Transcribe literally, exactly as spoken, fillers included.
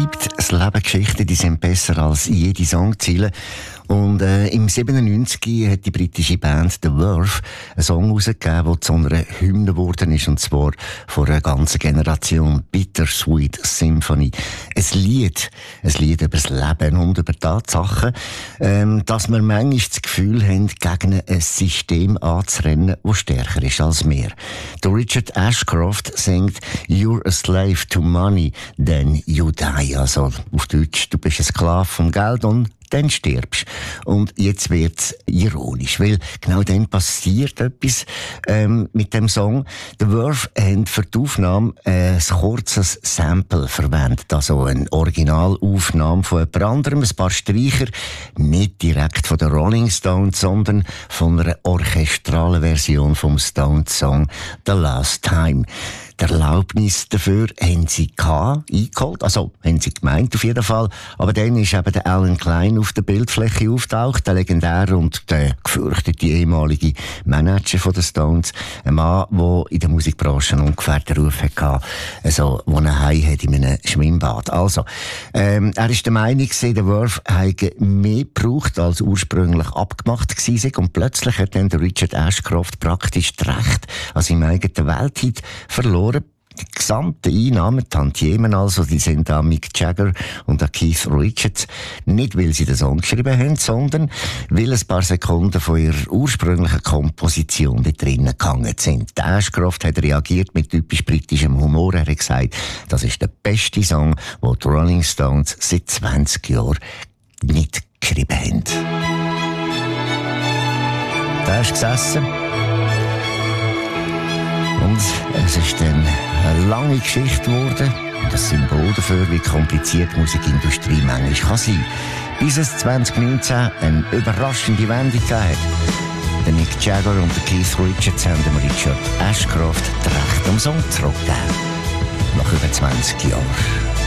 schreibt das Leben Geschichten, die sind besser als jede Songziele. Und äh, im siebenundneunzig hat die britische Band The Verve einen Song rausgegeben, der zu einer Hymne geworden ist, und zwar von einer ganzen Generation, Bittersweet Symphony. Ein Lied, ein Lied über das Leben und über die Tatsachen, ähm, dass wir manchmal das Gefühl haben, gegen ein System anzurennen, das stärker ist als wir. Der Richard Ashcroft singt «You're a slave to money, then you die». Also auf Deutsch, du bist ein Sklave vom Geld und dann stirbst. Und jetzt wird's ironisch, weil genau dann passiert etwas ähm, mit dem Song. The Verve haben für die Aufnahme ein kurzes Sample verwendet, also eine Originalaufnahme von jemand anderem, ein paar Streicher, nicht direkt von den Rolling Stones, sondern von einer orchestralen Version vom Stones-Song «The Last Time». Die Erlaubnis dafür haben sie gehabt, eingeholt, also haben sie gemeint auf jeden Fall. Aber dann ist eben der Alan Klein auf der Bildfläche auftaucht, der legendäre und der gefürchtete ehemalige Manager von den Stones. Ein Mann, der in der Musikbranche ungefähr den Ruf hatte, also, wo er heim hat in einem Schwimmbad. Also, ähm, er ist der Meinung, der Verve hätte mehr gebraucht, als ursprünglich abgemacht gewesen. Und plötzlich hat dann der Richard Ashcroft praktisch das Recht an seinem eigenen Welthit verloren. Die gesamten Einnahmen, Tantiemen also, die sind an Mick Jagger und an Keith Richards. Nicht, weil sie den Song geschrieben haben, sondern weil ein paar Sekunden von ihrer ursprünglichen Komposition da drinnen gehangen sind. Der Ashcroft hat reagiert mit typisch britischem Humor. Er hat gesagt, das ist der beste Song, den die Rolling Stones seit zwanzig Jahren nicht geschrieben haben. Da ist gesessen. Und es ist dann eine lange Geschichte geworden. Das Symbol dafür, wie kompliziert die Musikindustrie manchmal kann sein. Bis es zwanzig neunzehn eine überraschende Wendung gegeben hat. Der Mick Jagger und der Keith Richards haben dem Richard Ashcroft das Recht am Song zurückgegeben. Nach über zwanzig Jahren.